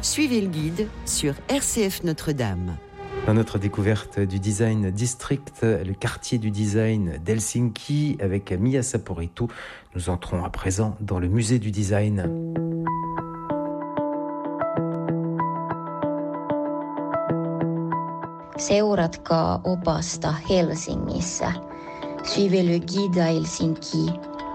Suivez le guide sur RCF Notre-Dame. Dans notre découverte du design district, le quartier du design d'Helsinki, avec Mia Saporito, nous entrons à présent dans le musée du design. Seuratkaa opasta Helsingissä. Suivez le guide à Helsinki.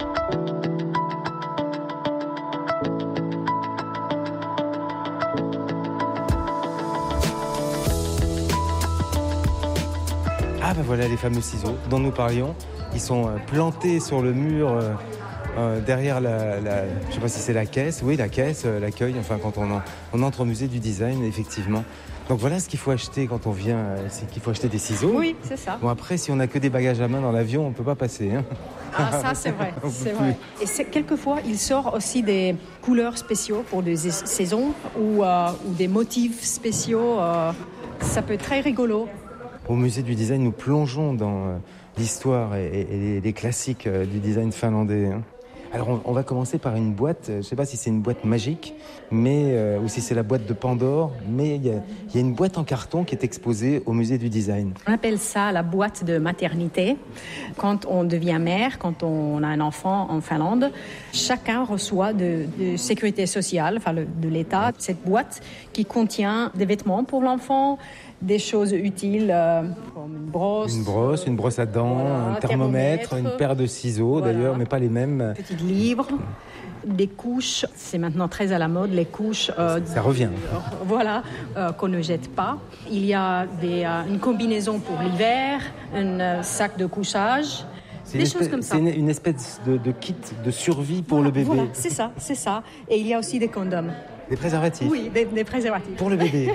Ah ben voilà les fameux ciseaux dont nous parlions. Ils sont plantés sur le mur derrière je sais pas si c'est la caisse. Oui, la caisse, l'accueil, enfin quand on entre au musée du design, effectivement. Donc voilà ce qu'il faut acheter quand on vient, c'est qu'il faut acheter des ciseaux. Oui, c'est ça. Bon après, si on n'a que des bagages à main dans l'avion, on ne peut pas passer. Hein. Ah ça c'est vrai, c'est vrai. Et quelquefois, il sort aussi des couleurs spéciaux pour des saisons ou des motifs spéciaux. Ça peut être très rigolo. Au musée du design, nous plongeons dans l'histoire et les classiques du design finlandais. Alors on va commencer par une boîte, je ne sais pas si c'est une boîte magique ou si c'est la boîte de Pandore, mais il y a une boîte en carton qui est exposée au musée du design. On appelle ça la boîte de maternité. Quand on devient mère, quand on a un enfant en Finlande, chacun reçoit de sécurité sociale, enfin de l'État, cette boîte qui contient des vêtements pour l'enfant, des choses utiles comme une brosse à dents, voilà, un thermomètre, une paire de ciseaux voilà. D'ailleurs, mais pas les mêmes. Petit livre, des couches, c'est maintenant très à la mode, les couches. Ça revient. Voilà, qu'on ne jette pas. Il y a une combinaison pour l'hiver, un sac de couchage. Des choses comme ça. C'est une espèce de kit de survie pour le bébé. Voilà, c'est ça. Et il y a aussi des condoms. Des préservatifs. Oui, des préservatifs. Pour le bébé.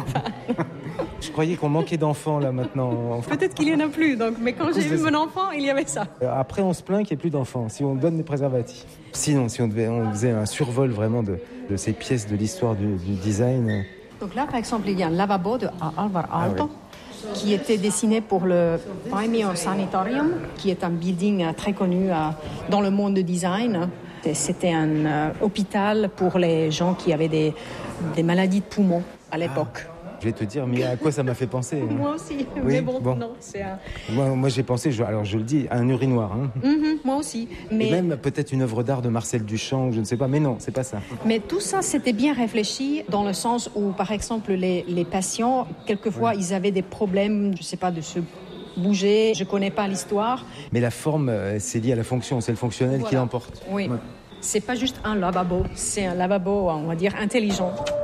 Je croyais qu'on manquait d'enfants là maintenant. Peut-être qu'il n'y en a plus, mais quand j'ai eu mon enfant, il y avait ça. Après, on se plaint qu'il n'y ait plus d'enfants, si on donne des préservatifs. Sinon, si on faisait un survol vraiment de ces pièces de l'histoire du design. Donc là, par exemple, il y a un lavabo de Alvar Aalto. Qui était dessiné pour le Paimio Sanitarium, qui est un building très connu dans le monde du design. C'était un hôpital pour les gens qui avaient des maladies de poumons à l'époque. Je vais te dire, mais à quoi ça m'a fait penser Moi aussi, oui, mais bon, non. C'est Moi, j'ai pensé, alors je le dis, à un urinoir. Hein. Moi aussi. Et même peut-être une œuvre d'art de Marcel Duchamp, je ne sais pas, mais non, c'est pas ça. Mais tout ça, c'était bien réfléchi dans le sens où, par exemple, les patients, quelquefois, ils avaient des problèmes, je ne sais pas, de se bouger, je ne connais pas l'histoire. Mais la forme, c'est lié à la fonction, c'est le fonctionnel qui l'emporte. Oui. Ouais. C'est pas juste un lavabo, c'est un lavabo, on va dire, intelligent.